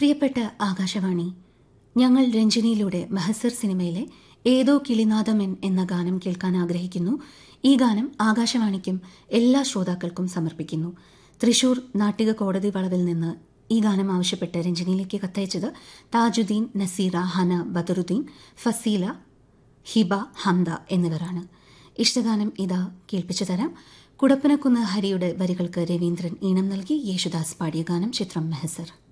പ്രിയപ്പെട്ട ആകാശവാണി, ഞങ്ങൾ രഞ്ജിനിയിലൂടെ മെഹസർ സിനിമയിലെ ഏതോ കിളിനാദമൻ എന്ന ഗാനം കേൾക്കാൻ ആഗ്രഹിക്കുന്നു. ഈ ഗാനം ആകാശവാണിക്കും എല്ലാ ശ്രോതാക്കൾക്കും സമർപ്പിക്കുന്നു. തൃശൂർ നാട്ടിക കോടതി വളവിൽ നിന്ന് ഈ ഗാനം ആവശ്യപ്പെട്ട് രഞ്ജിനിയിലേക്ക് കത്തയച്ചത് താജുദ്ദീൻ, നസീറ, ഹന, ബദറുദ്ദീൻ, ഫസീല, ഹിബ, ഹംദ എന്നിവരാണ്. ഇഷ്ടഗാനം ഇതാ കേൾപ്പിച്ചു തരാം. കുടപ്പനക്കുന്ന് ഹരിയുടെ വരികൾക്ക് രവീന്ദ്രൻ ഈണം നൽകി യേശുദാസ് പാടിയ ഗാനം. ചിത്രം മെഹസർ.